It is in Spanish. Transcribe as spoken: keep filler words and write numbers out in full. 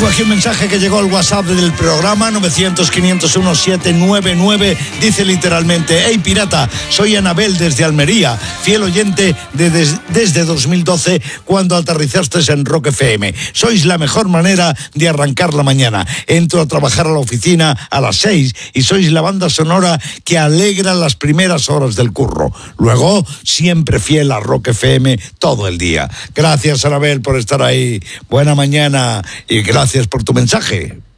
Tengo aquí un mensaje que llegó al WhatsApp del programa novecientos, quinientos uno, setecientos noventa y nueve. Dice literalmente: hey pirata, soy Anabel desde Almería, fiel oyente de des, desde dos mil doce, cuando aterrizaste en Rock F M. Sois la mejor manera de arrancar la mañana. Entro a trabajar a la oficina a las seis y sois la banda sonora que alegra las primeras horas del curro. Luego, siempre fiel a Rock F M todo el día. Gracias, Anabel, por estar ahí. Buena mañana y gracias por tu mensaje.